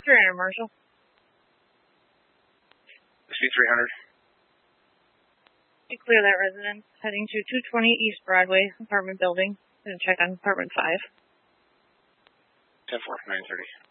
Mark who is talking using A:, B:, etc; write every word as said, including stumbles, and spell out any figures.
A: three hundred, Marshall.
B: C three hundred.
A: You clear that residence, heading to two twenty East Broadway, apartment building. Gonna check on apartment five.
B: ten four, nine thirty.